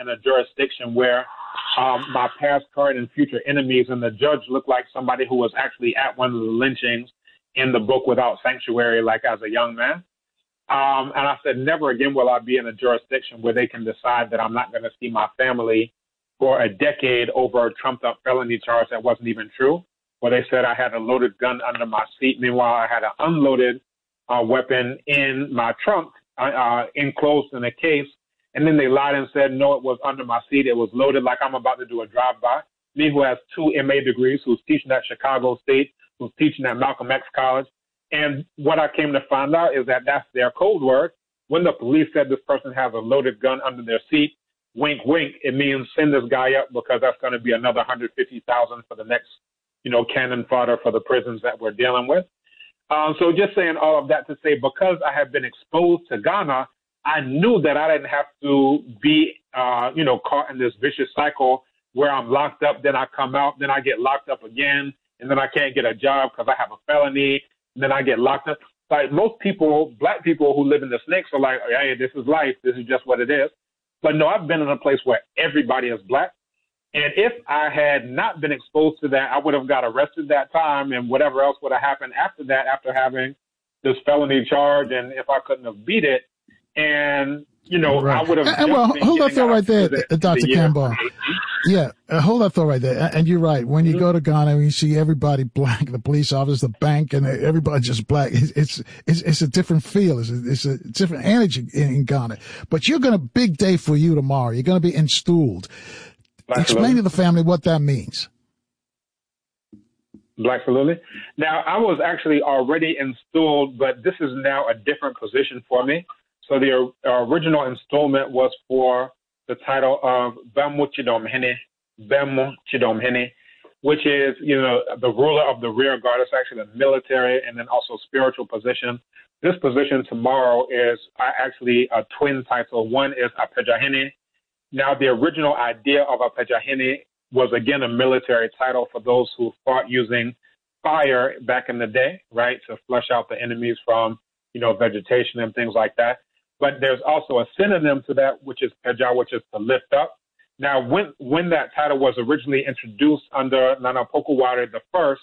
in a jurisdiction where my past, current, and future enemies and the judge looked like somebody who was actually at one of the lynchings in the book Without Sanctuary, like as a young man. And I said, never again will I be in a jurisdiction where they can decide that I'm not going to see my family for a decade over a trumped-up felony charge that wasn't even true. Where they said I had a loaded gun under my seat. Meanwhile, I had an unloaded weapon in my trunk, enclosed in a case. And then they lied and said, no, it was under my seat. It was loaded like I'm about to do a drive-by. Me, who has 2 MA degrees, who's teaching at Chicago State, who's teaching at Malcolm X College. And what I came to find out is that that's their code word. When the police said this person has a loaded gun under their seat, wink, wink, it means send this guy up because that's going to be another $150,000 for the next, cannon fodder for the prisons that we're dealing with. So just saying all of that to say, because I have been exposed to Ghana, I knew that I didn't have to be, caught in this vicious cycle where I'm locked up, then I come out, then I get locked up again, and then I can't get a job because I have a felony, and then I get locked up. Like most people, black people who live in the snakes are like, hey, this is life. This is just what it is. But no, I've been in a place where everybody is black. And if I had not been exposed to that, I would have got arrested that time and whatever else would have happened after that, after having this felony charge. And if I couldn't have beat it, and, right. I would have. And well, hold that thought right there, Dr. Kambon. Yeah, hold that thought right there. And you're right. When you go to Ghana and you see everybody black, the police officers, the bank, and everybody just black, it's a different feel. It's a different energy in Ghana. But you're big day for you tomorrow. You're going to be installed. Explain to the family what that means. Absolutely. Now, I was actually already installed, but this is now a different position for me. So the original installment was for the title of Bemu Chidomhene, which is, the ruler of the rear guard. It's actually the military and then also spiritual position. This position tomorrow is actually a twin title. One is Apejahene. Now, the original idea of Apejahene was, again, a military title for those who fought using fire back in the day, right, to flush out the enemies from, vegetation and things like that. But there's also a synonym to that, which is Peja, which is to lift up. Now, when that title was originally introduced under Nana Pokuware the First,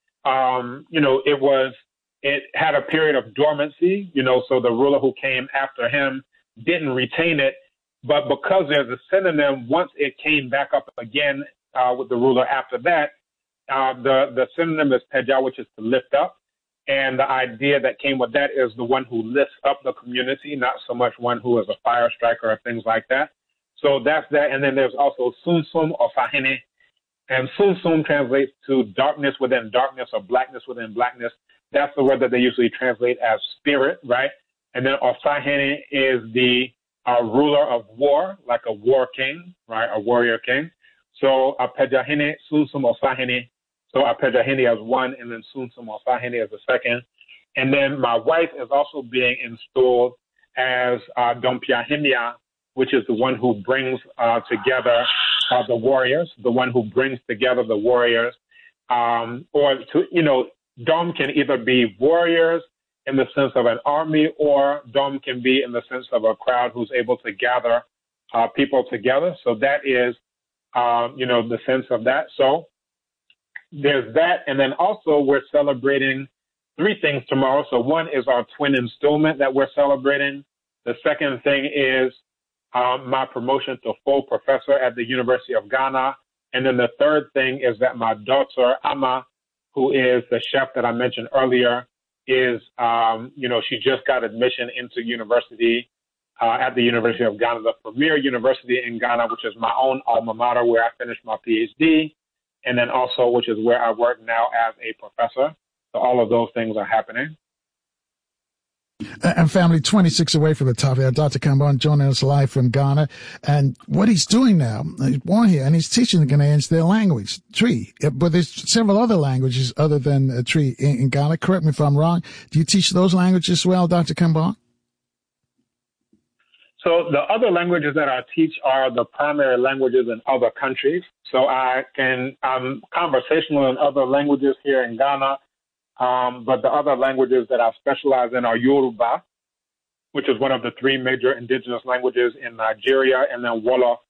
it had a period of dormancy, so the ruler who came after him didn't retain it. But because there's a synonym, once it came back up again with the ruler after that, the synonym is Peja, which is to lift up. And the idea that came with that is the one who lifts up the community, not so much one who is a fire striker or things like that. So that's that. And then there's also Sunsum or Fahene. And Sunsum translates to darkness within darkness or blackness within blackness. That's the word that they usually translate as spirit, right? And then Osahene is the ruler of war, like a war king, right? A warrior king. So Apejahene, Sunsum, Osahene. So Apejahene as one, and then Sunsum Osahene as the second. And then my wife is also being installed as Dompiahimia, which is the one who brings together the warriors, the one who brings together the warriors. Dom can either be warriors in the sense of an army, or Dom can be in the sense of a crowd who's able to gather people together. So that is, the sense of that. So there's that. And then also we're celebrating 3 things tomorrow. So one is our twin installment that we're celebrating. The second thing is my promotion to full professor at the University of Ghana. And then the third thing is that my daughter, Ama, who is the chef that I mentioned earlier, is, she just got admission into university at the University of Ghana, the premier university in Ghana, which is my own alma mater where I finished my PhD, and then also which is where I work now as a professor. So all of those things are happening. And family, 26 away from the top here, Dr. Kambon joining us live from Ghana. And what he's doing now, he's born here, and he's teaching the Ghanaians their language, Twi. But there's several other languages other than Twi in Ghana. Correct me if I'm wrong. Do you teach those languages as well, Dr. Kambon? So the other languages that I teach are the primary languages in other countries. So I'm conversational in other languages here in Ghana. But the other languages that I specialize in are Yoruba, which is one of the 3 major indigenous languages in Nigeria, and then Wolof,